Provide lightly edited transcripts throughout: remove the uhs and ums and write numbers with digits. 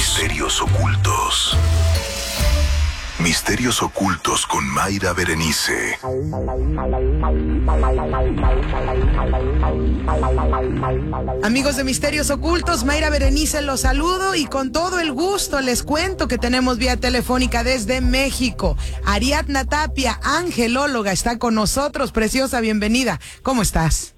Misterios ocultos. Misterios ocultos con Mayra Berenice. Amigos de Misterios Ocultos, Mayra Berenice los saludo y con todo el gusto les cuento que tenemos vía telefónica desde México. Ariadna Tapia, angelóloga, está con nosotros. Preciosa, bienvenida. ¿Cómo estás?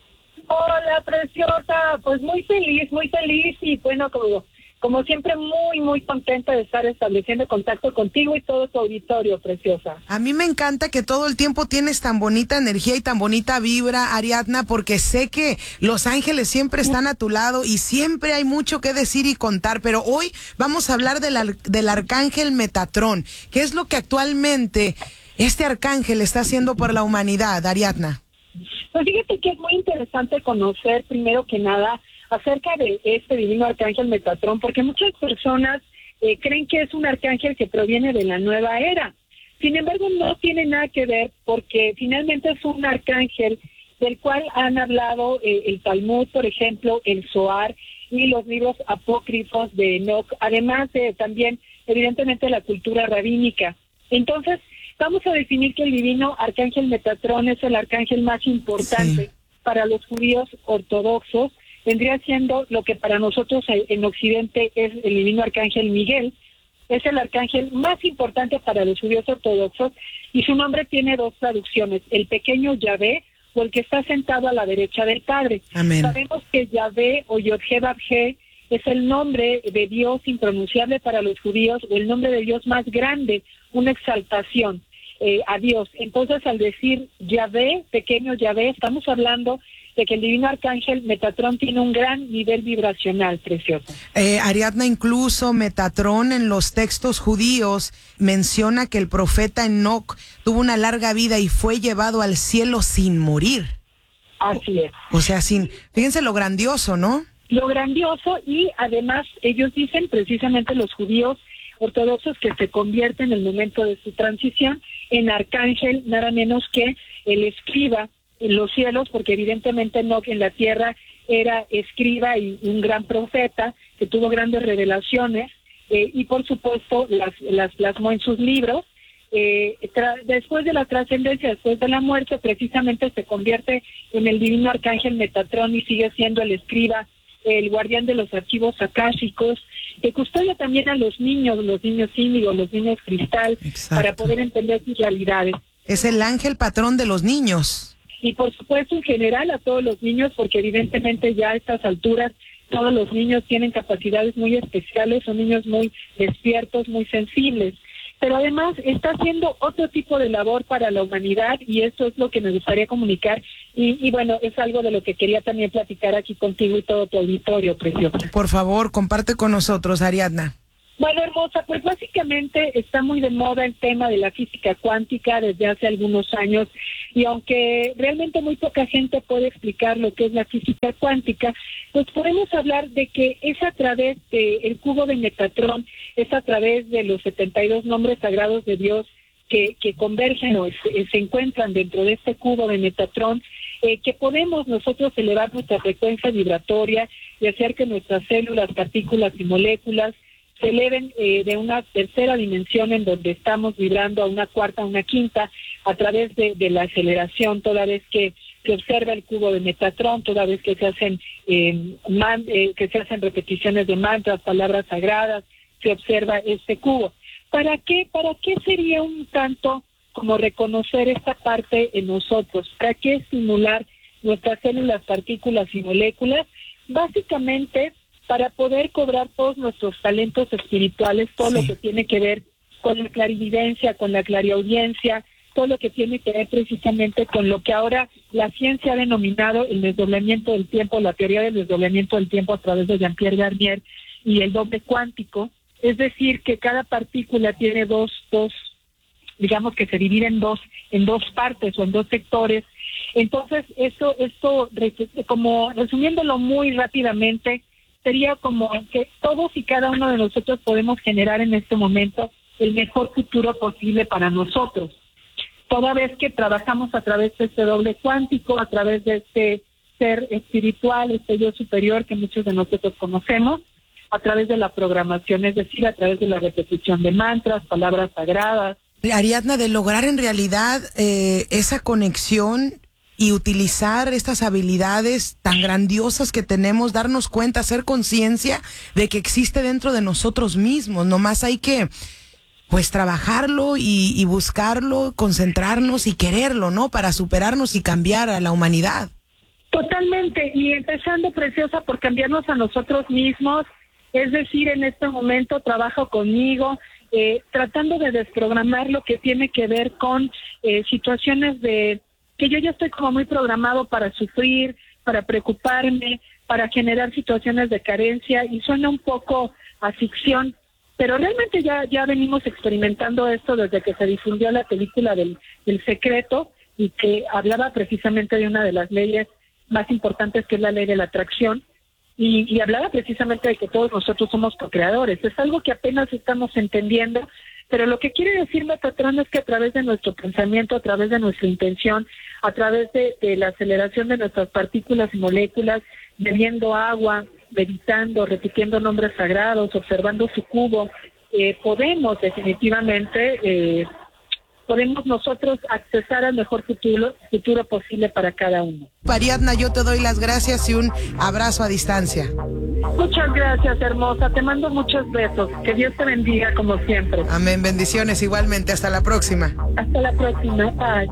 Hola, preciosa. Pues muy feliz y bueno, como siempre, muy contenta de estar estableciendo contacto contigo y todo tu auditorio, preciosa. A mí me encanta que todo el tiempo tienes tan bonita energía y tan bonita vibra, Ariadna, porque sé que los ángeles siempre están a tu lado y siempre hay mucho que decir y contar, pero hoy vamos a hablar del arcángel Metatrón. ¿Qué es lo que actualmente este arcángel está haciendo por la humanidad, Ariadna? Pues fíjate que es muy interesante conocer, primero que nada, acerca de este divino arcángel Metatrón, porque muchas personas creen que es un arcángel que proviene de la nueva era. Sin embargo, no tiene nada que ver, porque finalmente es un arcángel del cual han hablado el Talmud, por ejemplo, el Zohar y los libros apócrifos de Enoch, además de también, evidentemente, la cultura rabínica. Entonces, vamos a definir que el divino arcángel Metatrón es el arcángel más importante para los judíos ortodoxos. Vendría siendo lo que para nosotros en Occidente es el divino arcángel Miguel. Es el arcángel más importante para los judíos ortodoxos y su nombre tiene dos traducciones: el pequeño Yahvé o el que está sentado a la derecha del Padre. Amén. Sabemos que Yahvé o Yod-Heh-Vav-Heh es el nombre de Dios impronunciable para los judíos, o el nombre de Dios más grande, una exaltación a Dios. Entonces, al decir Yahvé, pequeño Yahvé, estamos hablando de que el divino arcángel Metatrón tiene un gran nivel vibracional, precioso. Ariadna, incluso Metatrón en los textos judíos menciona que el profeta Enoch tuvo una larga vida y fue llevado al cielo sin morir. Así es. O sea, fíjense lo grandioso, ¿no? Lo grandioso, y además ellos dicen, precisamente los judíos ortodoxos, que se convierte en el momento de su transición en arcángel, nada menos que el escriba en los cielos, porque evidentemente Enoch en la tierra era escriba y un gran profeta que tuvo grandes revelaciones, y por supuesto las plasmó en sus libros. Después de la trascendencia, después de la muerte, precisamente se convierte en el divino arcángel Metatrón y sigue siendo el escriba, el guardián de los archivos akáshicos, que custodia también a los niños índigo, los niños cristal. Exacto. Para poder entender sus realidades. Es el ángel patrón de los niños. Y por supuesto en general a todos los niños, porque evidentemente ya a estas alturas todos los niños tienen capacidades muy especiales, son niños muy despiertos, muy sensibles. Pero además está haciendo otro tipo de labor para la humanidad, y esto es lo que me gustaría comunicar, y bueno, es algo de lo que quería también platicar aquí contigo y todo tu auditorio, precioso. Por favor, comparte con nosotros, Ariadna. Bueno, hermosa, pues básicamente está muy de moda el tema de la física cuántica desde hace algunos años, y aunque realmente muy poca gente puede explicar lo que es la física cuántica, pues podemos hablar de que es a través del cubo de Metatrón, es a través de los 72 nombres sagrados de Dios que convergen o se encuentran dentro de este cubo de Metatrón, que podemos nosotros elevar nuestra frecuencia vibratoria y hacer que nuestras células, partículas y moléculas se eleven de una tercera dimensión en donde estamos vibrando a una cuarta, a una quinta, a través de la aceleración, toda vez que se observa el cubo de Metatrón, toda vez que se hacen repeticiones de mantras, palabras sagradas, se observa este cubo. ¿Para qué sería un tanto como reconocer esta parte en nosotros? ¿Para qué estimular nuestras células, partículas y moléculas? Básicamente para poder cobrar todos nuestros talentos espirituales, todo lo que tiene que ver con la clarividencia, con la clariaudiencia, todo lo que tiene que ver precisamente con lo que ahora la ciencia ha denominado el desdoblamiento del tiempo, la teoría del desdoblamiento del tiempo a través de Jean-Pierre Garnier y el doble cuántico. Es decir, que cada partícula tiene dos, digamos que se divide en dos partes o en dos sectores. Entonces, esto, como resumiéndolo muy rápidamente, sería como que todos y cada uno de nosotros podemos generar en este momento el mejor futuro posible para nosotros. Toda vez que trabajamos a través de este doble cuántico, a través de este ser espiritual, este yo superior que muchos de nosotros conocemos, a través de la programación, es decir, a través de la repetición de mantras, palabras sagradas. Ariadna, de lograr en realidad esa conexión y utilizar estas habilidades tan grandiosas que tenemos, darnos cuenta, hacer conciencia de que existe dentro de nosotros mismos. Nomás hay que, pues, trabajarlo y buscarlo, concentrarnos y quererlo, ¿no? Para superarnos y cambiar a la humanidad. Totalmente, y empezando, Preciosa, por cambiarnos a nosotros mismos, es decir, en este momento trabajo conmigo, tratando de desprogramar lo que tiene que ver con situaciones de que yo ya estoy como muy programado para sufrir, para preocuparme, para generar situaciones de carencia, y suena un poco a ficción, pero realmente ya venimos experimentando esto desde que se difundió la película del Secreto, y que hablaba precisamente de una de las leyes más importantes, que es la ley de la atracción, y hablaba precisamente de que todos nosotros somos co-creadores. Es algo que apenas estamos entendiendo, pero lo que quiere decir Metatron es que a través de nuestro pensamiento, a través de nuestra intención, a través de la aceleración de nuestras partículas y moléculas, bebiendo agua, meditando, repitiendo nombres sagrados, observando su cubo, podemos definitivamente, podemos nosotros accesar al mejor futuro posible para cada uno. Ariadna, yo te doy las gracias y un abrazo a distancia. Muchas gracias, hermosa. Te mando muchos besos. Que Dios te bendiga como siempre. Amén. Bendiciones igualmente. Hasta la próxima. Hasta la próxima. Bye.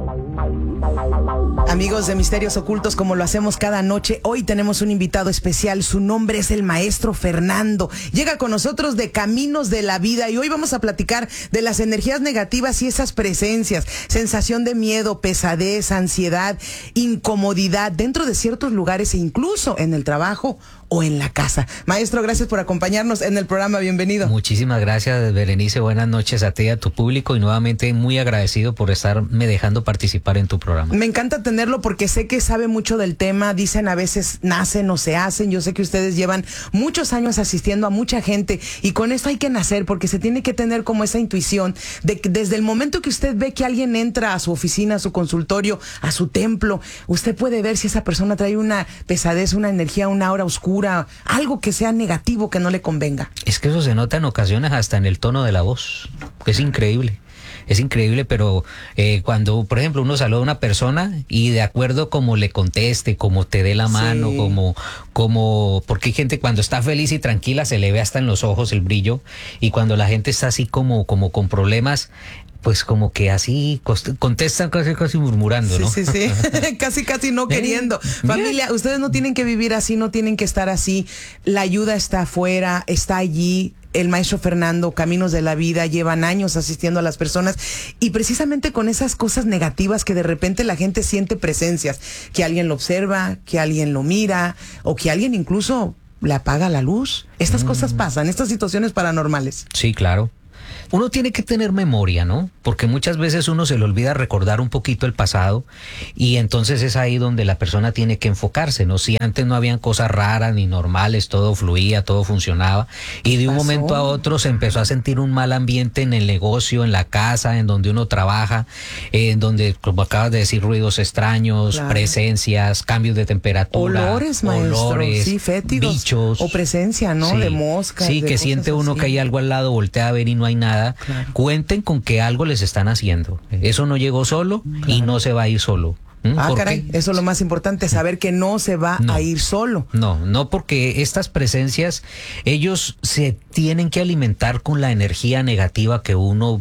Amigos de Misterios Ocultos, como lo hacemos cada noche, hoy tenemos un invitado especial. Su nombre es el maestro Fernando. Llega con nosotros de Caminos de la Vida, y hoy vamos a platicar de las energías negativas y esas presencias, sensación de miedo, pesadez, ansiedad, incomodidad dentro de ciertos lugares e incluso en el trabajo o en la casa. Maestro, gracias por acompañarnos en el programa. Bienvenido. Muchísimas gracias, Berenice. Buenas noches a ti y a tu público, y nuevamente muy agradecido por estarme dejando participar en tu programa. Me encanta tenerlo porque sé que sabe mucho del tema. Dicen a veces nacen o se hacen. Yo sé que ustedes llevan muchos años asistiendo a mucha gente, y con esto hay que nacer, porque se tiene que tener como esa intuición de que desde el momento que usted ve que alguien entra a su oficina, a su consultorio, a su templo, usted puede ver si esa persona trae una pesadez, una energía, una aura oscura, algo que sea negativo, que no le convenga. Es que eso se nota en ocasiones hasta en el tono de la voz. Es increíble. Es increíble, pero cuando, por ejemplo, uno saluda a una persona y de acuerdo como le conteste, como te dé la mano, sí, porque hay gente cuando está feliz y tranquila se le ve hasta en los ojos el brillo, y cuando la gente está así como con problemas, pues como que así contestan casi murmurando, ¿no? Sí. casi no queriendo. Familia, ustedes no tienen que vivir así, no tienen que estar así. La ayuda está afuera, está allí. El maestro Fernando, Caminos de la Vida, llevan años asistiendo a las personas, y precisamente con esas cosas negativas que de repente la gente siente presencias, que alguien lo observa, que alguien lo mira, o que alguien incluso le apaga la luz. Estas cosas pasan, estas situaciones paranormales. Sí, claro. Uno tiene que tener memoria, ¿no? Porque muchas veces uno se le olvida recordar un poquito el pasado, y entonces es ahí donde la persona tiene que enfocarse, ¿no? Si antes no habían cosas raras ni normales, todo fluía, todo funcionaba, y de un momento a otro se empezó a sentir un mal ambiente en el negocio, en la casa, en donde uno trabaja, en donde, como acabas de decir, ruidos extraños, claro, presencias, cambios de temperatura, olores, maestro, sí, fétidos, bichos, o presencia, ¿no? Sí, de moscas. Sí, que siente uno así, que hay algo al lado, voltea a ver y no hay nada. Claro. Cuenten con que algo les están haciendo. Eso no llegó solo, claro, y no se va a ir solo. Caray, eso es lo más importante, saber que no se va a ir solo. No, porque estas presencias, ellos se tienen que alimentar con la energía negativa que uno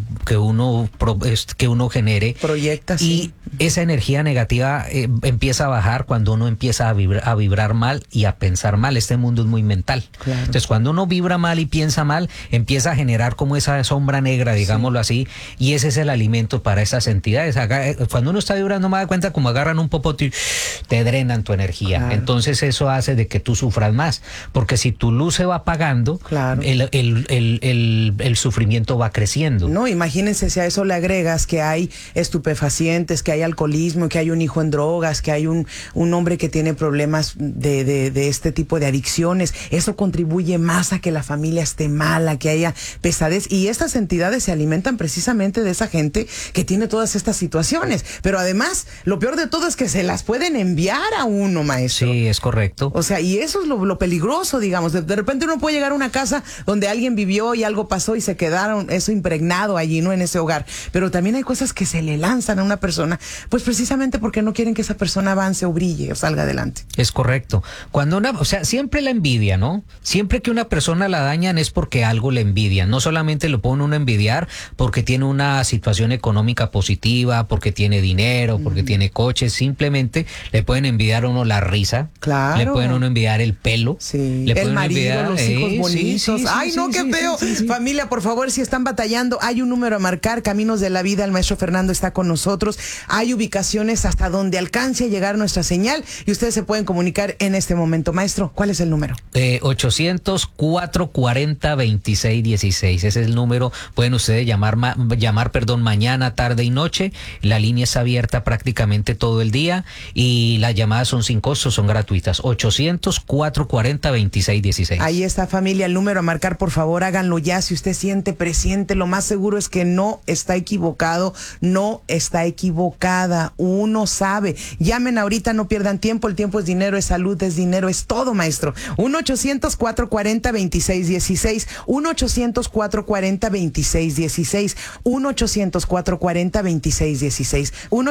genere. Proyecta, sí. Y esa energía negativa empieza a bajar cuando uno empieza a vibrar mal y a pensar mal. Este mundo es muy mental. Claro. Entonces, cuando uno vibra mal y piensa mal, empieza a generar como esa sombra negra, digámoslo así, y ese es el alimento para esas entidades. Cuando uno está vibrando mal, da cuenta como agarran un popote y te drenan tu energía. Claro. Entonces eso hace de que tú sufras más, porque si tu luz se va apagando, claro, el sufrimiento va creciendo. No, imagínense si a eso le agregas que hay estupefacientes, que hay alcoholismo, que hay un hijo en drogas, que hay un hombre que tiene problemas de este tipo de adicciones. Eso contribuye más a que la familia esté mala, que haya pesadez, y estas entidades se alimentan precisamente de esa gente que tiene todas estas situaciones. Pero además, lo peor de todo es que se las pueden enviar a uno, maestro. Sí, es correcto. O sea, y eso es lo peligroso, digamos. De repente uno puede llegar a una casa donde alguien vivió y algo pasó y se quedaron eso impregnado allí, ¿no? En ese hogar. Pero también hay cosas que se le lanzan a una persona, pues precisamente porque no quieren que esa persona avance o brille o salga adelante. Es correcto. Cuando o sea, siempre la envidia, ¿no? Siempre que una persona la dañan es porque algo le envidian. No solamente lo pone uno a envidiar porque tiene una situación económica positiva, porque tiene dinero, porque tiene coches. Simplemente le pueden envidiar a uno la risa. Claro. Le pueden a uno envidiar el pelo. Sí. Le El pueden marido, envidiar, los hijos bonitos. Ay, no, qué feo. Sí. Familia, por favor, si están batallando, hay un número a marcar, Caminos de la Vida, el maestro Fernando está con nosotros. Hay ubicaciones hasta donde alcance a llegar nuestra señal y ustedes se pueden comunicar en este momento. Maestro, ¿cuál es el número? 800-440-2616. Ese es el número. Pueden ustedes llamar mañana, tarde y noche. La línea está abierta prácticamente todo el día y las llamadas son sin costo, son gratuitas. 800-440-2616. Ahí está, familia, el número a marcar, por favor, háganlo ya. Si usted siente presiente, lo más seguro es que no está equivocado, no está equivocada. Uno sabe. Llamen ahorita, no pierdan tiempo. El tiempo es dinero, es salud, es dinero, es todo, maestro. 1-800-440-2616. 1-800-440-2616. 1-800-440-2616.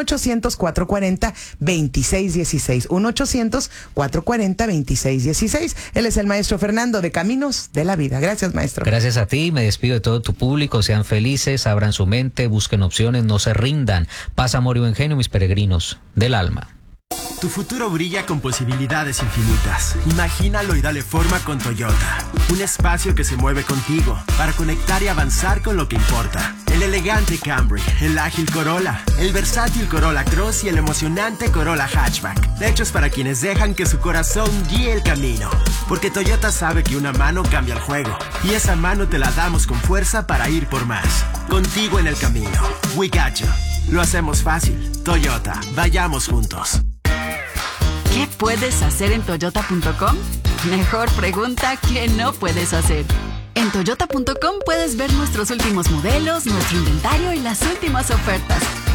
1-800-440-2616. 1-800-440-2616. Él es el maestro Fernando de Caminos de la Vida. Gracias, maestro. Gracias a ti, me despido de todo tu público. Sean felices, abran su mente, busquen opciones, no se rindan. Paz, amor y buen genio, mis peregrinos del alma. Tu futuro brilla con posibilidades infinitas. Imagínalo y dale forma con Toyota. Un espacio que se mueve contigo para conectar y avanzar con lo que importa. El elegante Camry, el ágil Corolla, el versátil Corolla Cross y el emocionante Corolla Hatchback. Hechos para quienes dejan que su corazón guíe el camino. Porque Toyota sabe que una mano cambia el juego. Y esa mano te la damos con fuerza para ir por más. Contigo en el camino. We got you. Lo hacemos fácil. Toyota, vayamos juntos. ¿Qué puedes hacer en Toyota.com? Mejor pregunta que no puedes hacer. En Toyota.com puedes ver nuestros últimos modelos, nuestro inventario y las últimas ofertas.